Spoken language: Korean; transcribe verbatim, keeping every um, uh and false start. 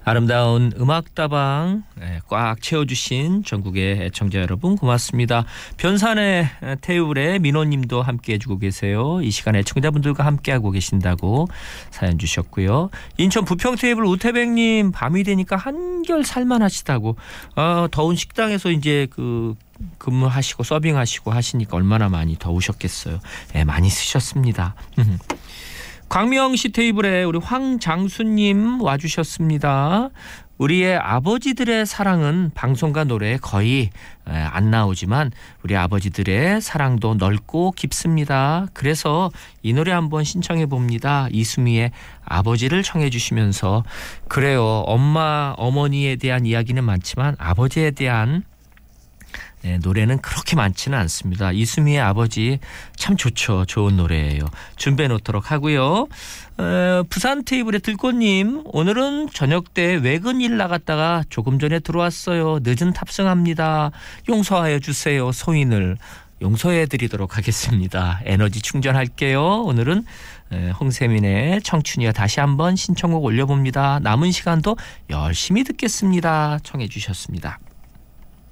아름다운 음악다방 꽉 채워주신 전국의 애청자 여러분 고맙습니다. 변산의 태울의 민호님도 함께 해주고 계세요. 이 시간에 애청자분들과 함께하고 계신다고 사연 주셨고요. 인천 부평 테이블 우태백님 밤이 되니까 한결 살만하시다고. 어, 더운 식당에서 이제 그 근무하시고 서빙하시고 하시니까 얼마나 많이 더우셨겠어요. 네, 많이 쓰셨습니다. 광명시 테이블에 우리 황장수님 와주셨습니다. 우리의 아버지들의 사랑은 방송과 노래에 거의 안 나오지만 우리 아버지들의 사랑도 넓고 깊습니다. 그래서 이 노래 한번 신청해 봅니다. 이수미의 아버지를 청해 주시면서 그래요. 엄마, 어머니에 대한 이야기는 많지만 아버지에 대한 네, 노래는 그렇게 많지는 않습니다. 이수미의 아버지 참 좋죠. 좋은 노래예요. 준비해 놓도록 하고요. 어, 부산 테이블의 들꽃님 오늘은 저녁 때 외근 일 나갔다가 조금 전에 들어왔어요. 늦은 탑승합니다. 용서하여 주세요. 소인을 용서해 드리도록 하겠습니다. 에너지 충전할게요. 오늘은 홍세민의 청춘이여 다시 한번 신청곡 올려봅니다. 남은 시간도 열심히 듣겠습니다. 청해 주셨습니다.